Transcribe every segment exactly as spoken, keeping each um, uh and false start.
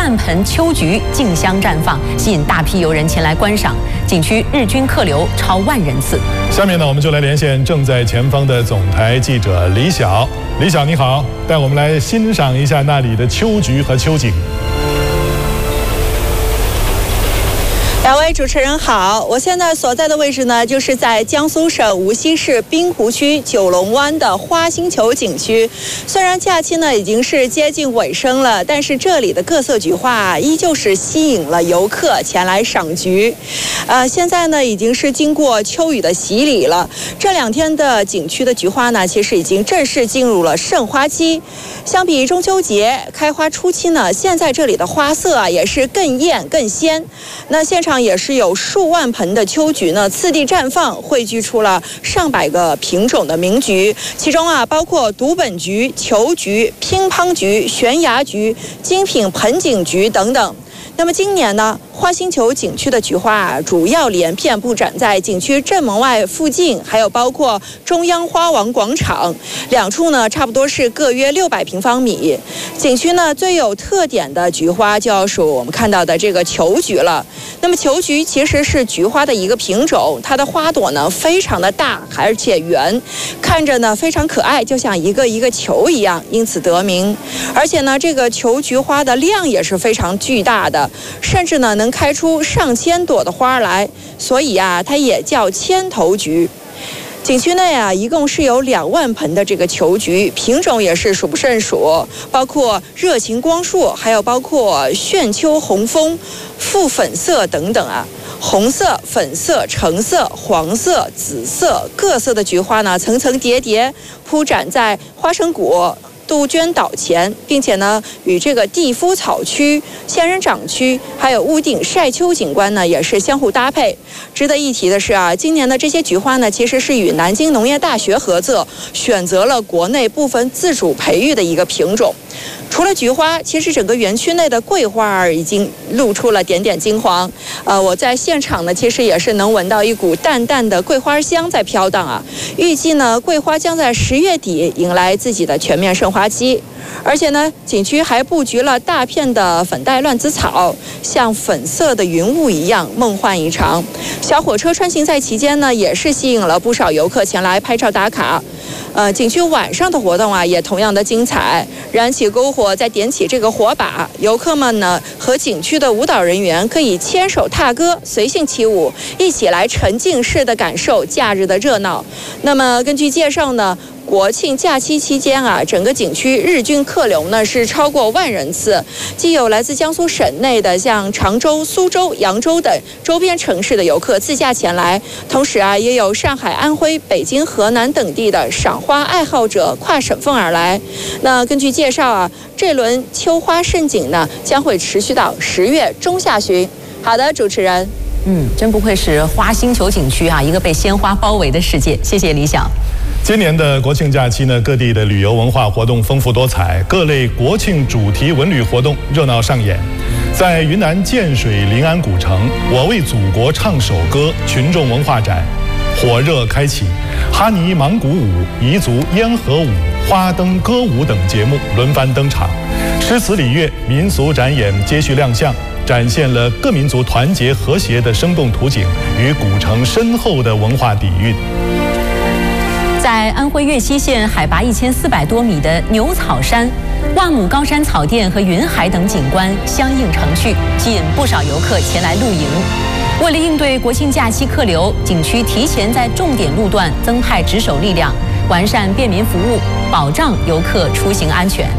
万盆秋菊竞相绽放，吸引大批游人前来观赏。景区日均客流超万人次。 下面呢，我们就来连线正在前方的总台记者李晓。李晓你好，带我们来欣赏一下那里的秋菊和秋景。 两位主持人好，我现在所在的位置呢，就是在江苏省无锡市滨湖区九龙湾的花星球景区。虽然假期呢已经是接近尾声了，但是这里的各色菊花啊，依旧是吸引了游客前来赏菊。呃，现在呢已经是经过秋雨的洗礼了，这两天的景区的菊花呢，其实已经正式进入了盛花期。相比中秋节开花初期呢，现在这里的花色啊也是更艳更鲜。那现场也是有数万盆的秋菊呢，次第绽放，汇聚出了上百个品种的名菊，其中啊包括独本菊、球菊、乒乓菊、悬崖菊、精品盆景菊等等。那么今年呢，花星球景区的菊花啊，主要连片布展在景区正门外附近，还有包括中央花王广场两处呢，差不多是各约六百平方米。景区呢最有特点的菊花就要数我们看到的这个球菊了。那么球菊其实是菊花的一个品种，它的花朵呢非常的大，而且圆，看着呢非常可爱，就像一个一个球一样，因此得名。而且呢，这个球菊花的量也是非常巨大的，甚至呢能开出上千朵的花来，所以啊，它也叫千头菊。景区内啊，一共是有两万盆的这个球菊，品种也是数不胜数，包括热情光束，还有包括炫秋红枫、复粉色等等啊。红色、粉色、橙色、黄色、紫色各色的菊花呢，层层叠叠铺展在花生谷、杜鹃岛前，并且呢，与这个地肤草区、仙人掌区，还有屋顶晒秋景观呢，也是相互搭配。值得一提的是啊，今年的这些菊花呢，其实是与南京农业大学合作，选择了国内部分自主培育的一个品种。除了菊花，其实整个园区内的桂花已经露出了点点金黄。呃，我在现场呢，其实也是能闻到一股淡淡的桂花香在飘荡啊。预计呢，桂花将在十月底迎来自己的全面盛花期。而且呢，景区还布局了大片的粉黛乱子草，像粉色的云雾一样梦幻异常。小火车穿行在其间呢，也是吸引了不少游客前来拍照打卡。呃，景区晚上的活动啊，也同样的精彩，燃起篝火，再点起这个火把，游客们呢和景区的舞蹈人员可以牵手踏歌，随性起舞，一起来沉浸式的感受假日的热闹。那么根据介绍呢，国庆假期期间啊，整个景区日均客流呢是超过万人次，既有来自江苏省内的像常州、苏州、扬州等周边城市的游客自驾前来，同时啊，也有上海、安徽、北京、河南等地的赏花爱好者跨省份而来。那根据介绍啊，这轮秋花盛景呢将会持续到十月中下旬。好的，主持人。 嗯，真不愧是花星球景区啊，一个被鲜花包围的世界。谢谢李晓。 今年的国庆假期呢，各地的旅游文化活动丰富多彩，各类国庆主题文旅活动热闹上演。在云南建水临安古城，我为祖国唱首歌群众文化展火热开启，哈尼芒古舞、彝族烟盒舞、花灯歌舞等节目轮番登场，诗词礼乐、民俗展演接续亮相，展现了各民族团结和谐的生动图景与古城深厚的文化底蕴。 在安徽岳西县海拔一千四百多米的牛草山，万亩高山草甸和云海等景观相映成趣，吸引不少游客前来露营。为了应对国庆假期客流，景区提前在重点路段增派值守力量，完善便民服务，保障游客出行安全。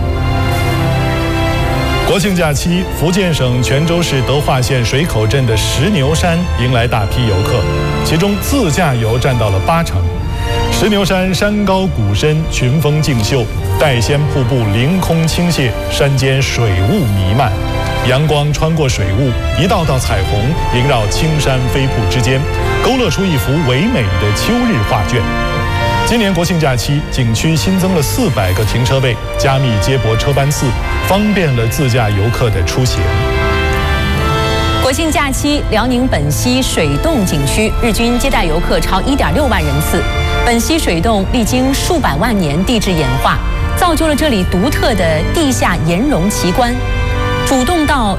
国庆假期，福建省泉州市德化县水口镇的石牛山迎来大批游客，其中自驾游占到了八成。石牛山山高谷深，群峰竞秀，岱仙瀑布凌空倾泻，山间水雾弥漫，阳光穿过水雾，一道道彩虹萦绕青山飞瀑之间，勾勒出一幅唯美的秋日画卷。今年国庆假期，景区新增了四百个停车位，加密接驳车班次，方便了自驾游客的出行。 国庆假期，辽宁本溪水洞景区日均接待游客超一点六万人次。本溪水洞历经数百万年地质演化，造就了这里独特的地下岩溶奇观。主洞道